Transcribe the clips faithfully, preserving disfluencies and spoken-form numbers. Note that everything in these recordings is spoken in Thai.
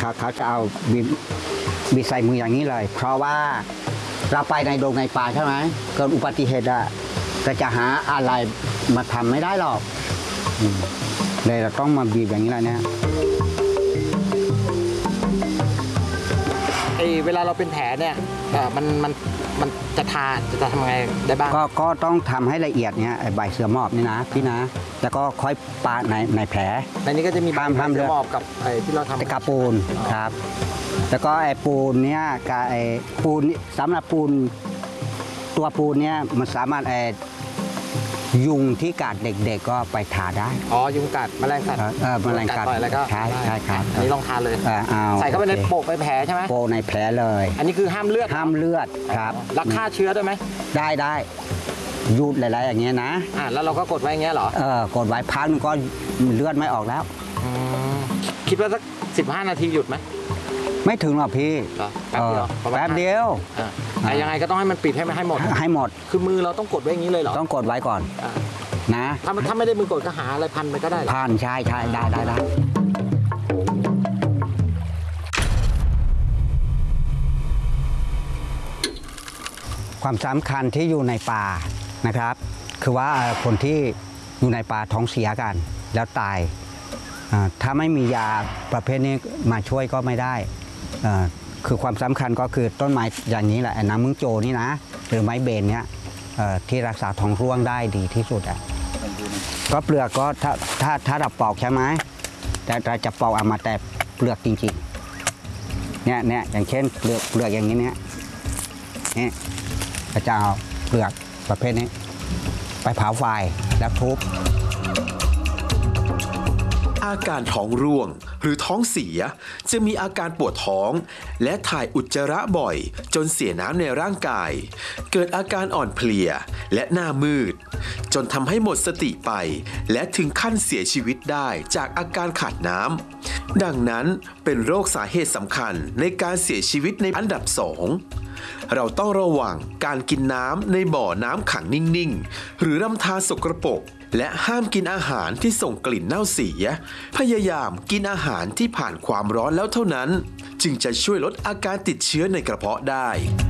เขาเขาจะเอาบีบีใส่มืออย่างนี้เลยเพราะว่าเราไปในดงในป่าใช่ไหมเกิดอุบัติเหตุอะก็จะหาอะไรมาทำไม่ได้หรอกเลยเราต้องมาบีบอย่างนี้แหละเนี่ยไอเวลาเราเป็นแผลเนี่ยมันมันมันจะทาจะทำไงได้บ้างก็ก็ต้องทำให้ละเอียดเนี่ยใบเสือหมอบนี่นะพี่นะแล้วก็ค่อยปาในในแผลในนี้ก็จะมีใบเสือหมอบกับไอที่เราทำกระปูนครับแล้วก็ไอปูนเนี่ยกับไอปูนสำหรับปูนตัวปูนเนี่ยมันสามารถไอยุงที่กัดเด็กๆก็ไปทาได้อ๋อยุงกัดแมลงสัตว์เออแมลงกัดอะไรก็ใช่ใช่ครับอันนี้ลองทานเลยใส่เข้าไปในโปะไปแผลใช่ไหมโปะในแผลเลยอันนี้คือห้ามเลือดห้ามเลือดครับรักฆ่าเชื้อได้ไหมได้ได้ยุดหลายๆอย่างเงี้ยนะอ่าแล้วเราก็กดไว้อย่างเงี้ยเหรอเออกดไว้พักนึงก็เลือดไม่ออกแล้วคิดว่าสักสิบห้านาทีหยุดไหมไม่ถึงหรอกพี่แป๊บเดียวแป๊บเดียวแต่ยังไงก็ต้องให้มันปิดให้มันให้หมดให้หมดคือมือเราต้องกดไว้อย่างนี้เลยเหรอต้องกดไว้ก่อนนะถ้าถ้าไม่ได้มือกดก็หาอะไรพันไปก็ได้พันใช่ใช่ได้ได้ได้ความสำคัญที่อยู่ในป่านะครับคือว่าคนที่อยู่ในป่าท้องเสียกันแล้วตายถ้าไม่มียาประเภทนี้มาช่วยก็ไม่ได้คือความสำคัญก็คือต้นไม้อย่างนี้แหละน้ำมึงโจนี่นะหรือไม้เบนเนี้ยที่รักษาท้องร่วงได้ดีที่สุดอ่ะก็เปลือกก็ถ้าถ้าถ้าเราปอกใช่ไหมแต่เราจะปอกออกมาแต่เปลือกจริงๆเนี่ยเนี่ยอย่างเช่นเปลือกเปลือกอย่างนี้เนี่ยนี่เราจะเอาเปลือกประเภทนี้ไปเผาไฟแล้วทุบอาการท้องร่วงหรือท้องเสียจะมีอาการปวดท้องและถ่ายอุจจาระบ่อยจนเสียน้ำในร่างกายเกิดอาการอ่อนเพลียและหน้ามืดจนทำให้หมดสติไปและถึงขั้นเสียชีวิตได้จากอาการขาดน้ำดังนั้นเป็นโรคสาเหตุสำคัญในการเสียชีวิตในอันดับสองเราต้องระวังการกินน้ำในบ่อน้ำขังนิ่งๆหรือลำธารสกปรกและห้ามกินอาหารที่ส่งกลิ่นเน่าเสียพยายามกินอาหารที่ผ่านความร้อนแล้วเท่านั้นจึงจะช่วยลดอาการติดเชื้อในกระเพาะได้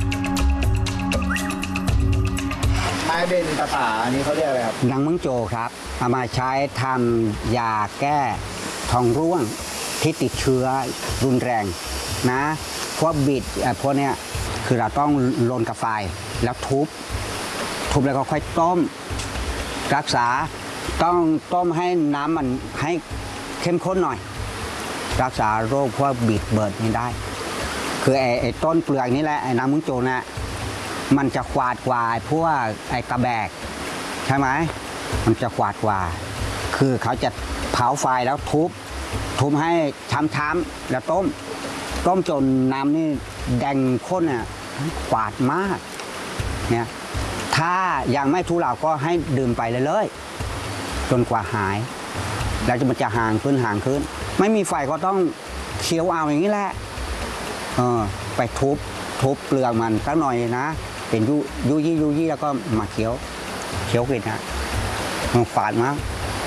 ไม้เบนภาษาอันนี้เขาเรียกอะไรครับนางมึงโจครับเอามาใช้ทำยาแก้ท้องร่วงที่ติดเชื้อรุนแรงนะพวกบิดพวกเนี้ยคือเราต้องลนกับไฟแล้วทุบทุบแล้วก็ค่อยต้มรักษาต้องต้มให้น้ำมันให้เข้มข้นหน่อยรักษาโรคพวกบิดเบิดนี้ได้คือไอ้ไอ้ต้นเปลือกนี่แหละไอ้น้ำมึงโจนะมันจะขวาดกว่าพวกไอ้กระแบกใช่ไหมมันจะขวาดกว่าคือเขาจะเผาไฟแล้วทุบทุบให้ช้ำๆแล้วต้มต้มจนน้ำนี่แดงข้นอ่ะขวาดมากเนี่ยถ้ายังไม่ทุเลาก็ให้ดื่มไปเลยๆจนกว่าหายแล้วมันจะห่างขึ้นห่างขึ้นไม่มีไฟก็ต้องเคี้ยวเอาอย่างนี้แหละเออไปทุบทุบเปลือกมันสักหน่อยนะเป็นยุยุยี่ยุยี่แล้วก็มาเคี้ยวเคี้ยวกินนะมันฝาดมาก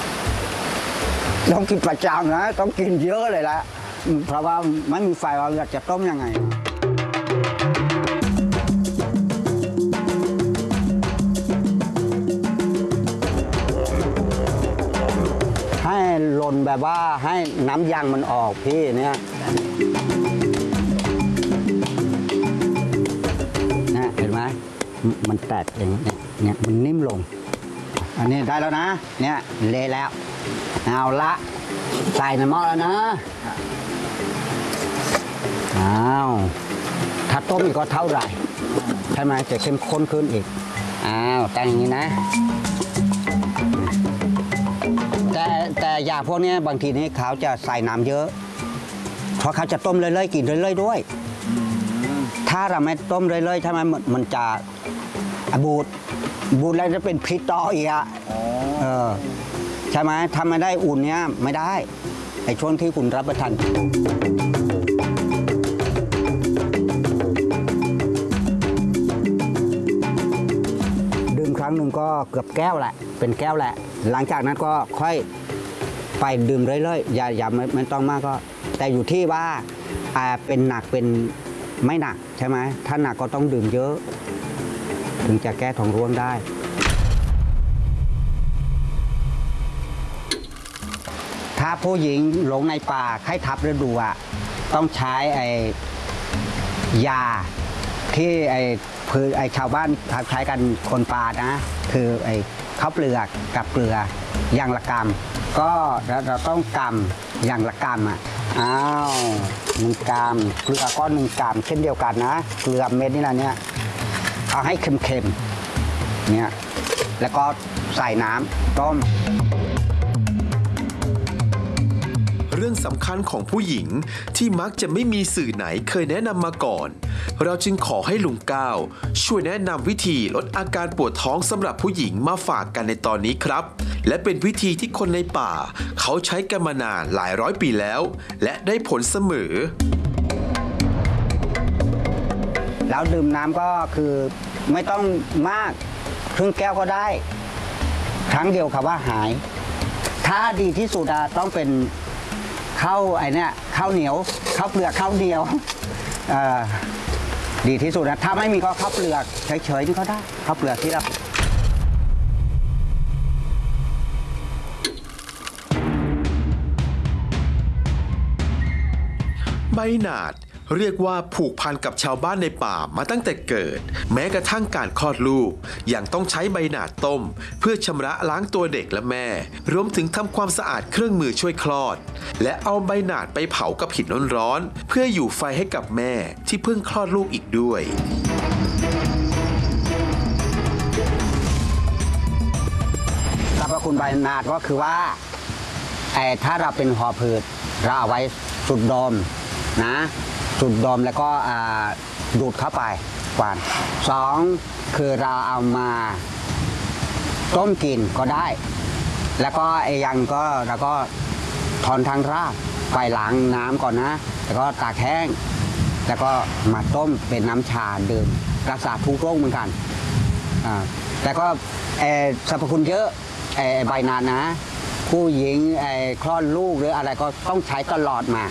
ต้องกินประจำนะต้องกินเยอะเลยละเพราะว่าไม่มีไฟเราจะต้มยังไงให้ลนแบบว่าให้น้ำยางมันออกพี่เนี่ยนะเห็นไหมมันแตกอย่างนี้เนี่ยมันนิ่มลงอันนี้ได้แล้วนะเนี่ยเละแล้วเอาละใส่ในหม้อแล้วนะอ้าวถ้าต้มอีกก็เท่าไหร่ใช่ไหมจะเข้มข้นขึ้นอีกอ้าวแต่งอย่างนี้นะแต่แต่ยาพวกนี้บางทีนี้เขาจะใส่น้ำเยอะเพราะเขาจะต้มเรื่อยๆกินเรื่อยๆด้วยถ้าเราไม่ต้มเรื่อยๆใช่ไหมมันจะบูดบูดแล้วจะเป็นพิษต่ออีกอ่ะเออใช่ไหมทำไม่ได้อุ่นเนี้ยไม่ได้ไอ้ช่วงที่คุณรับประทานดื่มครั้งหนึ่งก็เกือบแก้วแหละเป็นแก้วแหละหลังจากนั้นก็ค่อยไปไปดื่มเรื่อยๆอย่าอย่าไม่ไม่ต้องมากก็แต่อยู่ที่ว่าอ่าเป็นหนักเป็นไม่หนักใช่ไหมถ้าหนักก็ต้องดื่มเยอะถึงจะแก้ท้องร่วงได้ถ้าผู้หญิงหลงในป่าไข้ทับฤดูอ่ะต้องใช้ไอ้ยาที่ไอ้คือไอ้ชาวบ้านใช้กันคนป่านะคือไอ้ข้าวเปลือกกับเกลืออย่างละกำก็เราต้องกำอย่างละกำอ่ะอ้าวหนึ่งกำเกลือก็หนึ่งกำเช่นเดียวกันนะเกลือเม็ดนี่นะเนี่ยเอาให้เค็มๆเนี่ยแล้วก็ใส่น้ำต้มเรื่องสำคัญของผู้หญิงที่มักจะไม่มีสื่อไหนเคยแนะนำมาก่อน เราจึงขอให้ลุงก้าวช่วยแนะนำวิธีลดอาการปวดท้องสำหรับผู้หญิงมาฝากกันในตอนนี้ครับ และเป็นวิธีที่คนในป่าเขาใช้กันมานานหลายร้อยปีแล้วและได้ผลเสมอแล้วดื่มน้ำก็คือไม่ต้องมากครึ่งแก้วก็ได้ครั้งเดียวครับว่าหายถ้าดีที่สุดต้องเป็นข้าวไอ้นี่ข้าวเหนียวข้าวเปลือกข้าวเหนียวดีที่สุดนะถ้าไม่มีก็ข้าวเปลือกเฉยๆนี่ก็ได้ข้าวเปลือกที่เราใบหนาดเรียกว่าผูกพันกับชาวบ้านในป่ามาตั้งแต่เกิดแม้กระทั่งการคลอดลูกยังต้องใช้ใบหนาดต้มเพื่อชำระล้างตัวเด็กและแม่รวมถึงทำความสะอาดเครื่องมือช่วยคลอดและเอาใบหนาดไปเผากับหินร้อนๆเพื่ออยู่ไฟให้กับแม่ที่เพิ่งคลอดลูกอีกด้วยสรรพคุณใบหนาดก็คือว่าไอ้ถ้าเราเป็นหอบหืดเราเอาไว้สูดดมนะสูดดมแล้วก็ดูดเข้าไปกวานสองคือเราเอามาต้มกินก็ได้แล้วก็ไอ้ยังก็เราก็ถอนทางรากไปล้างน้ำก่อนนะแล้วก็ตากแห้งแล้วก็มาต้มเป็นน้ำชาดื่มรักษาทุกโรคเหมือนกันอ่าแต่ก็สรรพคุณเยอะใบหนาดนะผู้หญิงคลอดลูกหรืออะไรก็ต้องใช้ตลอดมา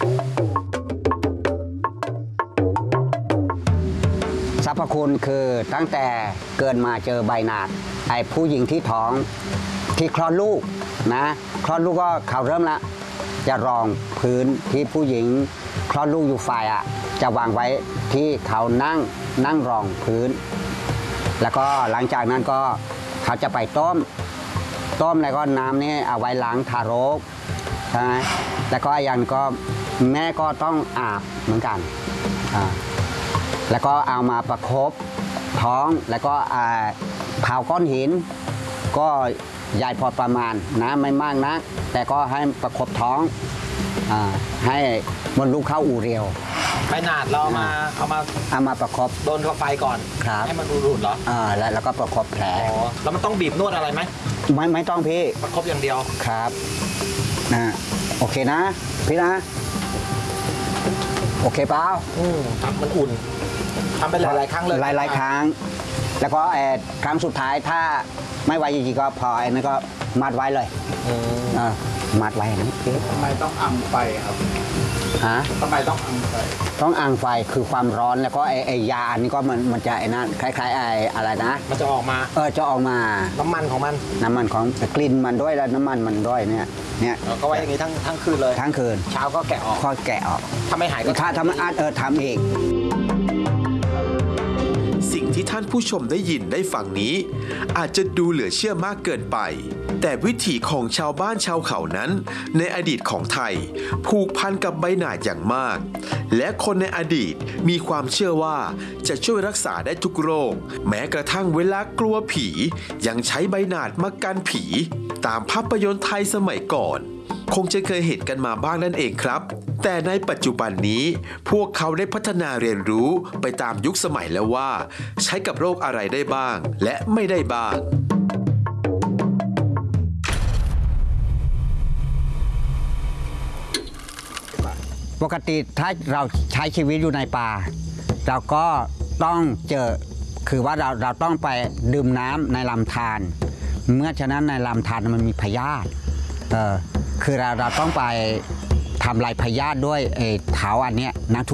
สรรพคุณคือตั้งแต่เกิดมาเจอใบหนาดไอ้ผู้หญิงที่ท้องที่คลอดลูกนะคลอดลูกก็เขาเริ่มละจะรองพื้นที่ผู้หญิงคลอดลูกอยู่ฝ่ายอ่ะจะวางไว้ที่เขานั่งนั่งรองพื้นแล้วก็หลังจากนั้นก็เขาจะไปต้มต้มแล้วก็น้ำนี่เอาไว้ล้างทารกใช่ไหมแล้วก็อย่างก็แม่ก็ต้องอาบเหมือนกันอ่าแล้วก็เอามาประคบท้องแล้วก็เผาก้อนหินก็ใหญ่พอประมาณนะไม่มากนะแต่ก็ให้ประคบท้องอ่าให้มดลูกเข้าอู่เรียวใบหนาดเรามาเอามาเอามาประคบโดนกับไฟก่อนให้มันรูดๆเหรออ่าแล้วแล้วก็ประคบแผลอ๋อแล้วมันต้องบีบนวดอะไรไหมไม่ไม่ต้องพี่ประคบอย่างเดียวครับนะโอเคนะพี่นะโอเคเปล่าอืมครับมันอุ่นทำไปหลายๆครั้งเลยหลายๆครั้งแล้วก็ครั้งสุดท้ายถ้าไม่ไหวจริงๆก็พอไอ้นั่นก็มัดไว้เลยอ่ามัดไว้นะพี่ทำไมต้องอังไฟครับฮะทำไมต้องอังไฟต้องอังไฟคือความร้อนแล้วก็ไอ้ไอ้ยาอันนี้ก็มันมันจะไอ้นั่นคล้ายๆไอ้อะไรนะมันจะออกมาเออจะออกมาน้ำมันของมันน้ำมันของกลิ่นมันด้วยแล้วน้ำมันมันด้วยเนี่ยเนี่ยก็ไว้อย่างนี้ทั้งทั้งคืนเลยทั้งคืนเช้าก็แกะออกพอแกะออกถ้าไม่หายก็ถ้าทำอาเออทำเองสิ่งที่ท่านผู้ชมได้ยินได้ฟังนี้อาจจะดูเหลือเชื่อมากเกินไปแต่วิถีของชาวบ้านชาวเขานั้นในอดีตของไทยผูกพันกับใบหนาดอย่างมากและคนในอดีตมีความเชื่อว่าจะช่วยรักษาได้ทุกโรคแม้กระทั่งเวลากลัวผียังใช้ใบหนาดมากันผีตามภาพยนตร์ไทยสมัยก่อนคงจะเคยเห็นกันมาบ้างนั่นเองครับแต่ในปัจจุบันนี้พวกเขาได้พัฒนาเรียนรู้ไปตามยุคสมัยแล้วว่าใช้กับโรคอะไรได้บ้างและไม่ได้บ้างปกติถ้าเราใช้ชีวิตอยู่ในป่าเราก็ต้องเจอคือว่าเราเราต้องไปดื่มน้ำในลำธารเมื่อฉะนั้นในลำธารมันมีพยาธิเออคือเราเราต้องไปทำลายพยาธิด้วยเอ่อเท้าอันเนี้ยนะ